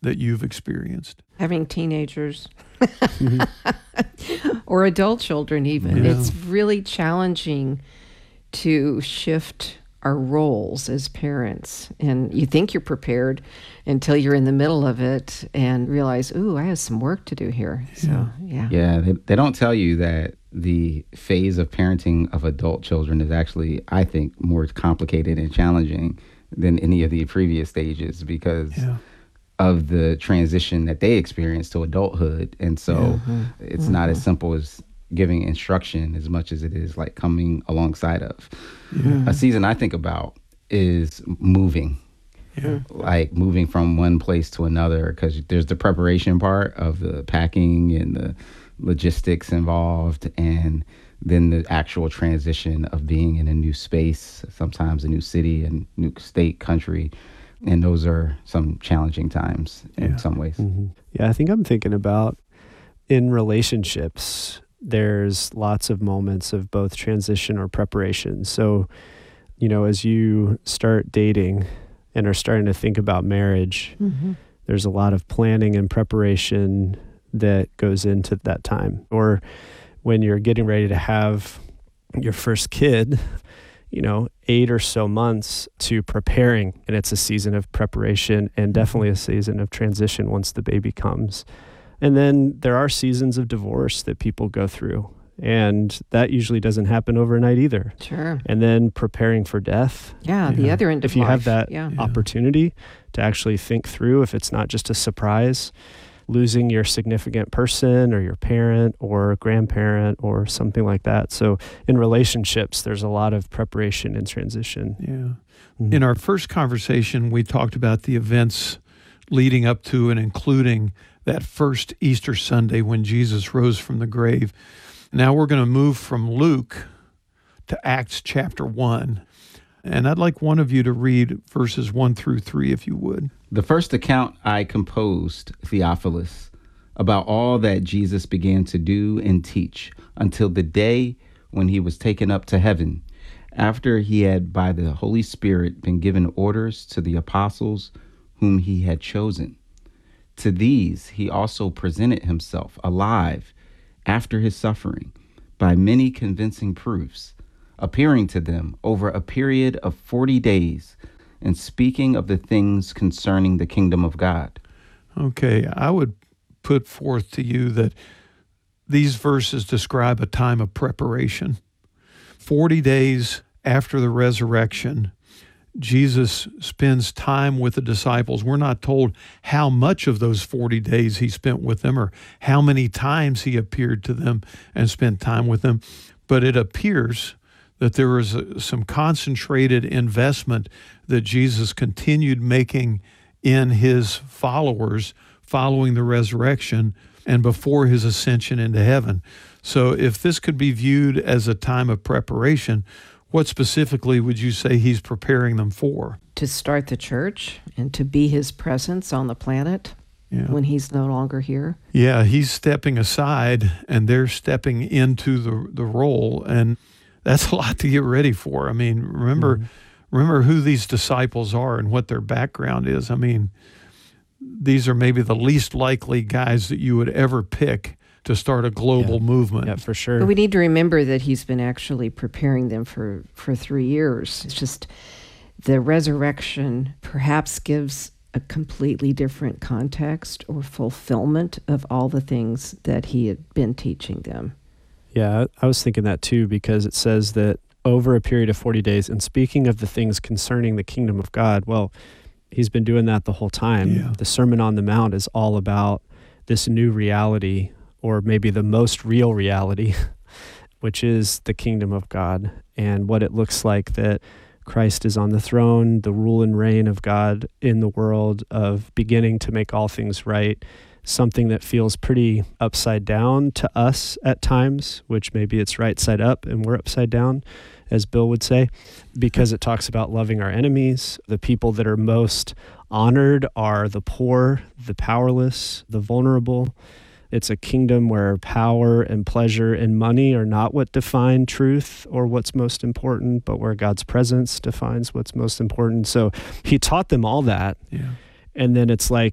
that you've experienced? Having teenagers or adult children even. Yeah. It's really challenging to shift our roles as parents. And you think you're prepared until you're in the middle of it and realize, ooh, I have some work to do here. So, yeah. Yeah, they don't tell you that the phase of parenting of adult children is actually, I think, more complicated and challenging than any of the previous stages because of the transition that they experience to adulthood. And so it's not as simple as giving instruction as much as it is like coming alongside of. A season I think about is moving. Like moving from one place to another, because there's the preparation part of the packing and the logistics involved, and then the actual transition of being in a new space, sometimes a new city and new state, country. And those are some challenging times in some ways. Yeah, I think I'm thinking about in relationships, there's lots of moments of both transition or preparation. So, you know, as you start dating and are starting to think about marriage, there's a lot of planning and preparation that goes into that time. Or when you're getting ready to have your first kid, you know, 8 or so months to preparing, and it's a season of preparation and definitely a season of transition once the baby comes. And then there are seasons of divorce that people go through, and that usually doesn't happen overnight either. Sure. And then preparing for death. Yeah, the other end of if you life. have that opportunity to actually think through, if it's not just a surprise, losing your significant person or your parent or grandparent or something like that. So in relationships, there's a lot of preparation and transition. In our first conversation, we talked about the events leading up to and including that first Easter Sunday when Jesus rose from the grave. Now we're going to move from Luke to Acts chapter 1. And I'd like one of you to read verses 1 through 3, if you would. The first account I composed, Theophilus, about all that Jesus began to do and teach until the day when he was taken up to heaven, after he had by the Holy Spirit been given orders to the apostles whom he had chosen. To these he also presented himself alive after his suffering by many convincing proofs, appearing to them over a period of 40 days and speaking of the things concerning the kingdom of God. Okay, I would put forth to you that these verses describe a time of preparation. 40 days after the resurrection, Jesus spends time with the disciples. We're not told how much of those 40 days he spent with them or how many times he appeared to them and spent time with them, but it appears that there was some concentrated investment that Jesus continued making in his followers following the resurrection and before his ascension into heaven. So if this could be viewed as a time of preparation, what specifically would you say he's preparing them for? To start the church and to be his presence on the planet when he's no longer here. Yeah, he's stepping aside and they're stepping into the role, and that's a lot to get ready for. I mean, remember who these disciples are and what their background is. I mean, these are maybe the least likely guys that you would ever pick to start a global movement. Yeah, for sure. But we need to remember that he's been actually preparing them for 3 years. It's just the resurrection perhaps gives a completely different context or fulfillment of all the things that he had been teaching them. Yeah, I was thinking that too, because it says that over a period of 40 days, and speaking of the things concerning the kingdom of God, well, he's been doing that the whole time. Yeah. The Sermon on the Mount is all about this new reality, or maybe the most real reality, which is the kingdom of God and what it looks like that Christ is on the throne, the rule and reign of God in the world, of beginning to make all things right, something that feels pretty upside down to us at times, which maybe it's right side up and we're upside down, as Bill would say, because it talks about loving our enemies. The people that are most honored are the poor, the powerless, the vulnerable. It's a kingdom where power and pleasure and money are not what define truth or what's most important, but where God's presence defines what's most important. So he taught them all that. Yeah. And then it's like